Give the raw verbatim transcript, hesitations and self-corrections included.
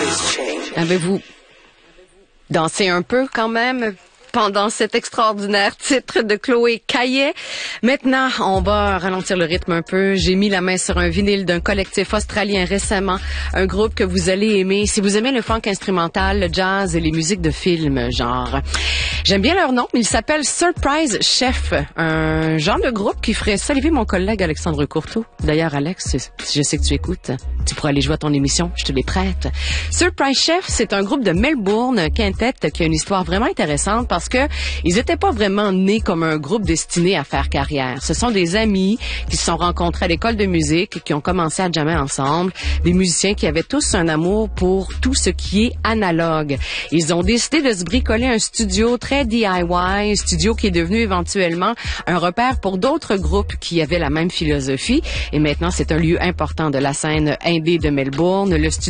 Avez-vous dansé un peu quand même pendant cet extraordinaire titre de Chloé Caillet? Maintenant, on va ralentir le rythme un peu. J'ai mis la main sur un vinyle d'un collectif australien récemment, un groupe que vous allez aimer si vous aimez le funk instrumental, le jazz et les musiques de films, genre. J'aime bien leur nom, mais il s'appelle Surprise Chef, un genre de groupe qui ferait saliver mon collègue Alexandre Courteau. D'ailleurs, Alex, si je sais que tu écoutes, tu pourras aller jouer à ton émission, je te les prête. Surprise Chef, c'est un groupe de Melbourne, quintet, qui a une histoire vraiment intéressante parce que ils étaient pas vraiment nés comme un groupe destiné à faire carrière. Ce sont des amis qui se sont rencontrés à l'école de musique, qui ont commencé à jammer ensemble, des musiciens qui avaient tous un amour pour tout ce qui est analogue. Ils ont décidé de se bricoler un studio très D I Y, studio qui est devenu éventuellement un repère pour d'autres groupes qui avaient la même philosophie. Et maintenant, c'est un lieu important de la scène indé de Melbourne. Le studio